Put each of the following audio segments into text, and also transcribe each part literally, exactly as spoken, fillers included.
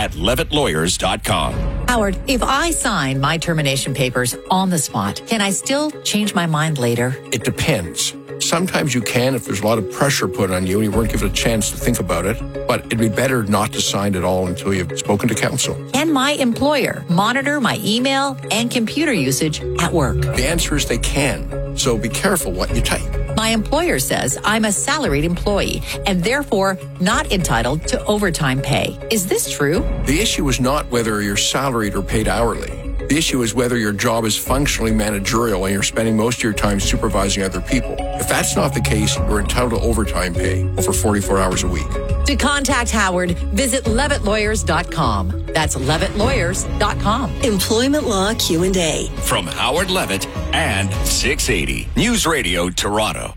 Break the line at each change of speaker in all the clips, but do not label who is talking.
at levitt lawyers dot com.
Howard, if I sign my termination papers on the spot, can I still change my mind later?
It depends. Sometimes you can if there's a lot of pressure put on you and you weren't given a chance to think about it, but it'd be better not to sign at all until you've spoken to counsel.
Can my employer monitor my email and computer usage at work?
The answer is they can, so be careful what you type.
My employer says I'm a salaried employee and therefore not entitled to overtime pay. Is this true?
The issue is not whether you're salaried or paid hourly. The issue is whether your job is functionally managerial and you're spending most of your time supervising other people. If that's not the case, you're entitled to overtime pay over forty-four hours a week.
To contact Howard, visit levitt lawyers dot com. That's levitt lawyers dot com.
Employment Law Q and A.
From Howard Levitt and six eighty News Radio Toronto.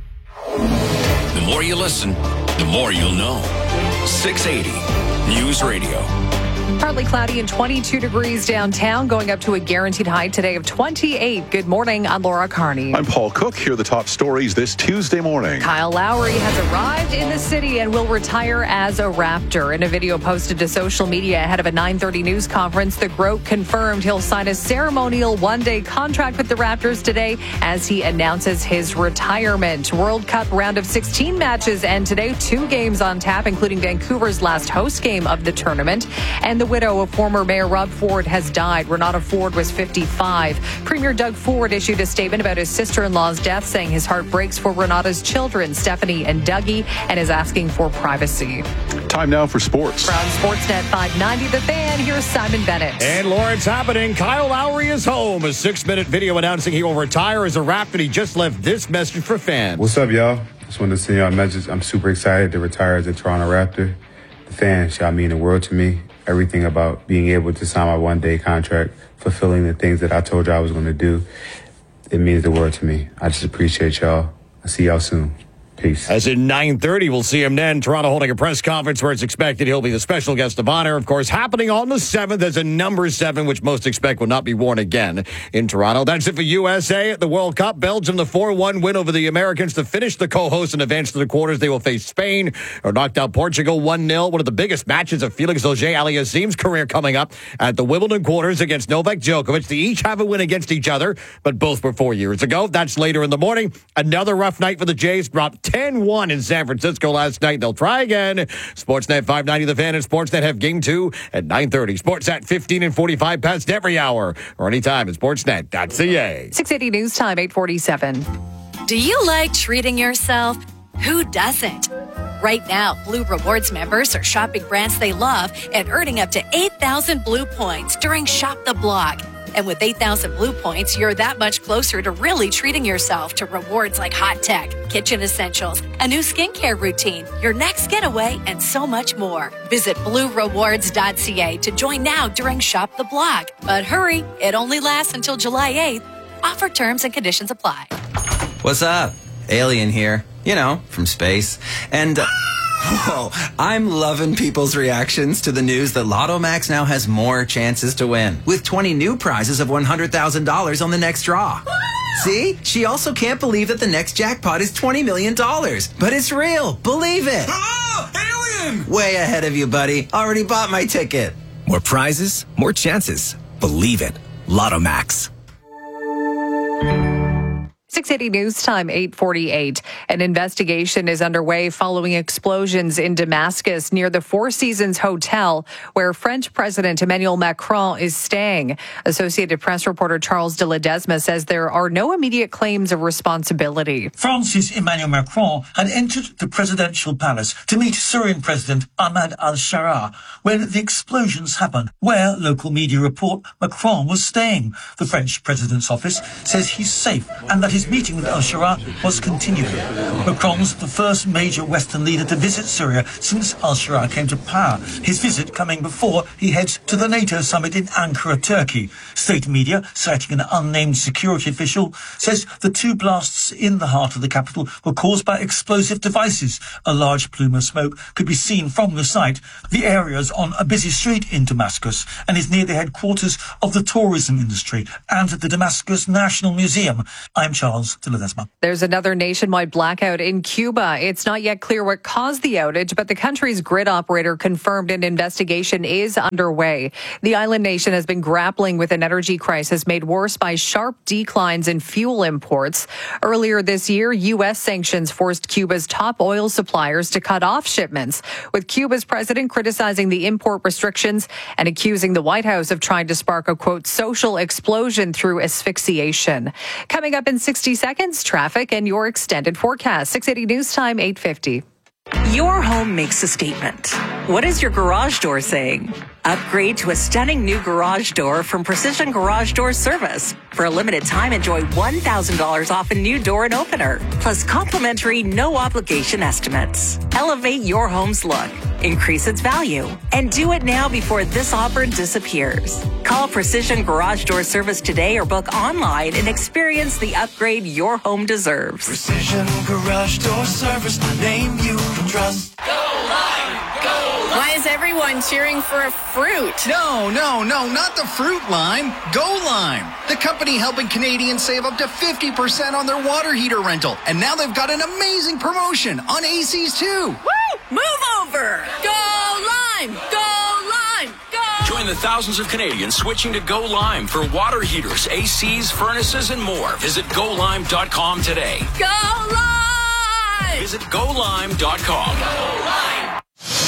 The more you listen, the more you'll know. six eighty News Radio.
Partly cloudy and twenty-two degrees downtown, going up to a guaranteed high today of twenty-eight. Good morning, I'm Laura Carney.
I'm Paul Cook. Here are the top stories this Tuesday morning.
Kyle Lowry has arrived in the city and will retire as a Raptor. In a video posted to social media ahead of a nine thirty news conference, the Groat confirmed he'll sign a ceremonial one-day contract with the Raptors today as he announces his retirement. World Cup round of sixteen matches, and today two games on tap, including Vancouver's last host game of the tournament. And the widow of former Mayor Rob Ford has died. Renata Ford was fifty-five. Premier Doug Ford issued a statement about his sister-in-law's death, saying his heart breaks for Renata's children, Stephanie and Dougie, and is asking for privacy.
Time now for sports.
From Sportsnet five ninety, The Fan, here's Simon Bennett.
And Laura, it's happening. Kyle Lowry is home. A six-minute video announcing he will retire as a Raptor. He just left this message for fans.
What's up, y'all? Just wanted to send y'all a message. I'm super excited to retire as a Toronto Raptor. The fans y'all mean the world to me. Everything about being able to sign my one-day contract, fulfilling the things that I told you I was going to do, it means the world to me. I just appreciate y'all. I'll see y'all soon. Peace.
As in nine thirty, we'll see him then. Toronto holding a press conference where it's expected he'll be the special guest of honor. Of course, happening on the seventh as a number seven, which most expect will not be worn again in Toronto. That's it for U S A at the World Cup. Belgium, the four one win over the Americans to finish the co-host and advance to the quarters. They will face Spain, or knocked out Portugal one nil. One of the biggest matches of Felix Auger-Aliassime's career coming up at the Wimbledon quarters against Novak Djokovic. They each have a win against each other, but both were four years ago. That's later in the morning. Another rough night for the Jays. Dropped ten one in San Francisco last night. They'll try again. Sportsnet five ninety, The Fan, and Sportsnet have game two at nine thirty. Sportsnet fifteen and forty-five past every hour, or anytime at sportsnet dot c a.
six eighty News Time, eight forty-seven.
Do you like treating yourself? Who doesn't? Right now, Blue Rewards members are shopping brands they love and earning up to eight thousand Blue points during Shop the Block. And with eight thousand Blue points, you're that much closer to really treating yourself to rewards like hot tech, kitchen essentials, a new skincare routine, your next getaway, and so much more. Visit blue rewards dot c a to join now during Shop the Block. But hurry, it only lasts until July eighth. Offer terms and conditions apply.
What's up? Alien here. You know, from space. And... Uh, Whoa, I'm loving people's reactions to the news that Lotto Max now has more chances to win, with twenty new prizes of one hundred thousand dollars on the next draw. See? She also can't believe that the next jackpot is twenty million dollars. But it's real. Believe it.
Oh, alien!
Way ahead of you, buddy. Already bought my ticket.
More prizes, more chances. Believe it. Lotto Max.
six eighty News Time, eight forty-eight. An investigation is underway following explosions in Damascus near the Four Seasons Hotel, where French President Emmanuel Macron is staying. Associated Press reporter Charles de Ledesma says there are no immediate claims of responsibility.
France's Emmanuel Macron had entered the presidential palace to meet Syrian President Ahmad al-Sharaa when the explosions happened, where local media report Macron was staying. The French president's office says he's safe and that his meeting with al-Sharaa was continuing. Macron's the first major Western leader to visit Syria since al-Sharaa came to power, his visit coming before he heads to the NATO summit in Ankara, Turkey. State media, citing an unnamed security official, says the two blasts in the heart of the capital were caused by explosive devices. A large plume of smoke could be seen from the site. The area is on a busy street in Damascus and is near the headquarters of the tourism industry and the Damascus National Museum. I'm Charles Charles de Ledesma.
There's another nationwide blackout in Cuba. It's not yet clear what caused the outage, but the country's grid operator confirmed an investigation is underway. The island nation has been grappling with an energy crisis made worse by sharp declines in fuel imports. Earlier this year, U S sanctions forced Cuba's top oil suppliers to cut off shipments, with Cuba's president criticizing the import restrictions and accusing the White House of trying to spark a, quote, social explosion through asphyxiation. Coming up in sixty seconds, traffic and your extended forecast. six eighty News Time, eight fifty.
Your home makes a statement. What is your garage door saying? Upgrade to a stunning new garage door from Precision Garage Door Service. For a limited time, enjoy one thousand dollars off a new door and opener, plus complimentary no-obligation estimates. Elevate your home's look, increase its value, and do it now before this offer disappears. Call Precision Garage Door Service today or book online and experience the upgrade your home deserves.
Precision Garage Door Service, the name you can trust. Go Lime! Go Lime!
Why is everyone cheering for a fruit?
No, no, no, not the fruit lime. Go Lime, the company helping Canadians save up to fifty percent on their water heater rental. And now they've got an amazing promotion on A Cs too.
Woo! Move over! Go Lime! Go Lime! Go!
Join the thousands of Canadians switching to Go Lime for water heaters, A Cs, furnaces, and more. Visit go lime dot com today.
Go Lime!
Visit go lime dot com.
Go Lime!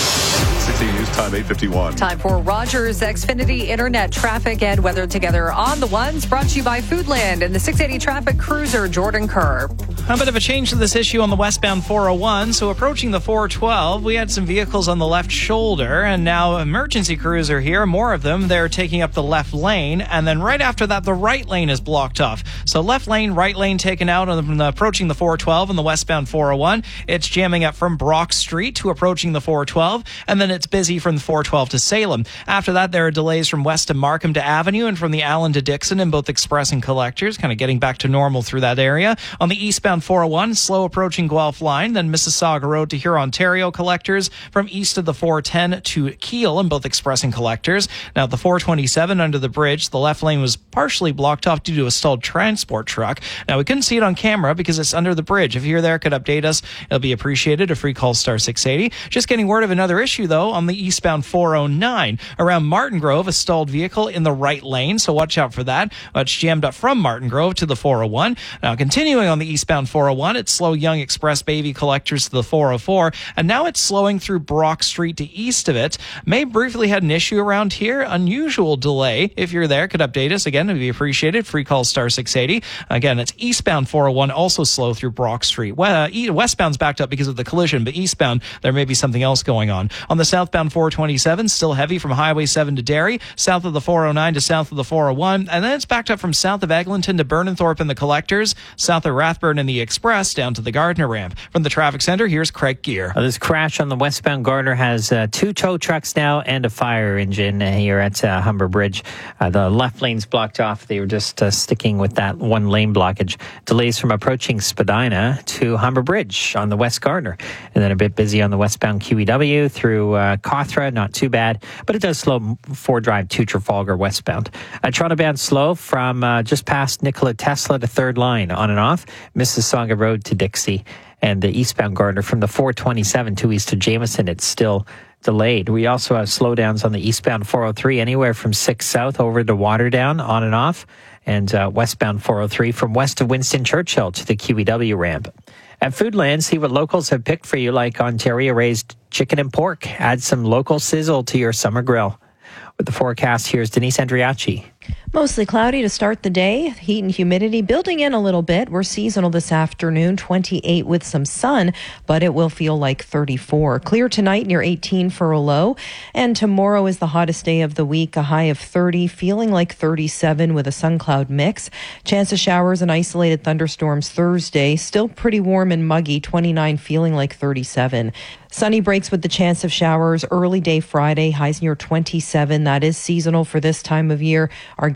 sixty News Time, eight fifty-one.
Time for Rogers Xfinity Internet traffic and weather together on the ones, brought to you by Foodland and the six eighty traffic cruiser, Jordan Kerr.
A bit of a change to this issue on the westbound four oh one. So approaching the four twelve, we had some vehicles on the left shoulder, and now emergency crews are here. More of them. They're taking up the left lane, and then right after that, the right lane is blocked off. So left lane, right lane taken out on the, approaching the four twelve on the westbound four oh one. It's jamming up from Brock Street to approaching the four twelve, and then it's busy from the four twelve to Salem. After that, there are delays from west of Markham to Avenue and from the Allen to Dixon in both express and collectors, kind of getting back to normal through that area. On the eastbound four oh one, slow approaching Guelph line, then Mississauga Road to Huron-Ontario collectors from east of the four ten to Kiel in both express and collectors. Now, at the four twenty-seven under the bridge, the left lane was partially blocked off due to a stalled transport truck. Now, we couldn't see it on camera because it's under the bridge. If you're there, could update us. It'll be appreciated. A free call star six eighty. Just getting word of another issue, though, on the eastbound four oh nine. Around Martin Grove, a stalled vehicle in the right lane, so watch out for that. Uh, it's jammed up from Martin Grove to the four oh one. Now, continuing on the eastbound four oh one, it's slow Young Express Baby collectors to the four oh four, and now it's slowing through Brock Street to east of it. May briefly had an issue around here. Unusual delay. If you're there, could update us. Again, it would be appreciated. Free call star six eighty. Again, it's eastbound four oh one, also slow through Brock Street. Westbound's backed up because of the collision, but eastbound, there may be something else going on. On the southbound four twenty-seven, still heavy from Highway seven to Derry, south of the four oh nine to south of the four oh one, and then it's backed up from south of Eglinton to Burnenthorpe in the collectors, south of Rathburn in the express, down to the Gardner ramp. From the traffic center, here's Craig Gear.
Uh, this crash on the westbound Gardner has uh, two tow trucks now and a fire engine uh, here at uh, Humber Bridge. Uh, the left lane's blocked off. They were just uh, sticking with that one lane blockage. Delays from approaching Spadina to Humber Bridge on the west Gardner. And then a bit busy on the westbound Q E W through uh, Cawthra. Not too bad, but it does slow Ford Drive to Trafalgar westbound. Uh, Toronto bound slow from uh, just past Nikola Tesla to third line on and off Mississauga Road to Dixie, and the eastbound Gardner from the four twenty-seven to east to Jameson. It's still delayed. We also have slowdowns on the eastbound four oh three anywhere from six south over to Waterdown on and off, and uh, westbound four oh three from west of Winston Churchill to the Q E W ramp. At Foodland, see what locals have picked for you, like Ontario-raised chicken and pork. Add some local sizzle to your summer grill. With the forecast, here's Denise Andriachi.
Mostly cloudy to start the day. Heat and humidity building in a little bit. We're seasonal this afternoon, twenty-eight with some sun, but it will feel like thirty-four. Clear tonight near eighteen for a low. And tomorrow is the hottest day of the week, a high of thirty, feeling like thirty-seven with a sun cloud mix. Chance of showers and isolated thunderstorms Thursday. Still pretty warm and muggy, twenty-nine, feeling like thirty-seven. Sunny breaks with the chance of showers early day Friday, highs near twenty-seven. That is seasonal for this time of year. Our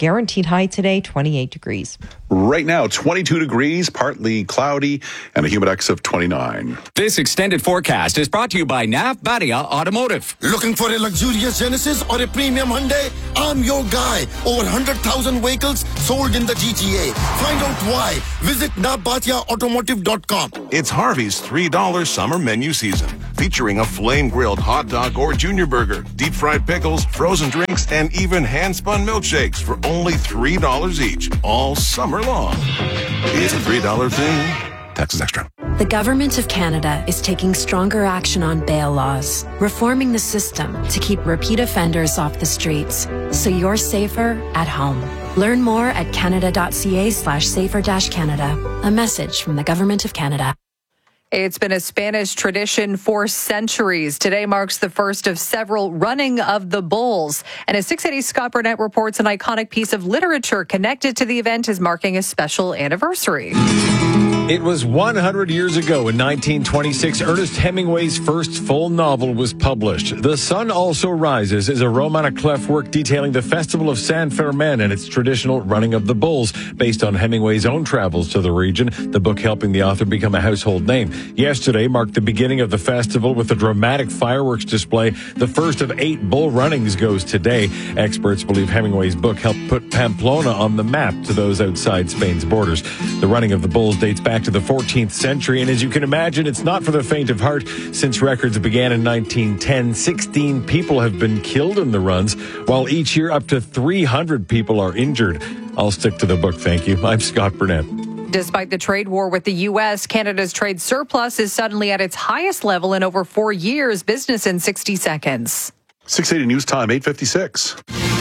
Guaranteed high today, twenty-eight degrees.
Right now, twenty-two degrees, partly cloudy, and a humidex of twenty-nine.
This extended forecast is brought to you by Nav Badia Automotive.
Looking for a luxurious Genesis or a premium Hyundai? I'm your guy. Over one hundred thousand vehicles sold in the G T A. Find out why. Visit nav badia automotive dot com.
It's Harvey's three dollar summer menu season, featuring a flame-grilled hot dog or junior burger, deep-fried pickles, frozen drinks, and even hand-spun milkshakes for only three dollars each, all summer long. It's a three dollar thing. Taxes extra.
The Government of Canada is taking stronger action on bail laws, reforming the system to keep repeat offenders off the streets, so you're safer at home. Learn more at canada.ca slash safer dash Canada. A message from the Government of Canada.
It's been a Spanish tradition for centuries. Today marks the first of several running of the bulls. And as six eighty Scott Burnett reports, an iconic piece of literature connected to the event is marking a special anniversary.
It was one hundred years ago in nineteen twenty-six, Ernest Hemingway's first full novel was published. The Sun Also Rises is a Roman clef work detailing the festival of San Fermin and its traditional running of the bulls, based on Hemingway's own travels to the region, the book helping the author become a household name. Yesterday marked the beginning of the festival with a dramatic fireworks display. The first of eight bull runnings goes today. Experts believe Hemingway's book helped put Pamplona on the map to those outside Spain's borders. The running of the bulls dates back to the fourteenth century, and as you can imagine, it's not for the faint of heart. Since records began in nineteen ten, sixteen people have been killed in the runs, while each year up to three hundred people are injured. I'll stick to the book, thank you. I'm Scott Burnett.
Despite the trade war with the U S, Canada's trade surplus is suddenly at its highest level in over four years. Business in sixty seconds.
six eighty News Time, eight fifty-six.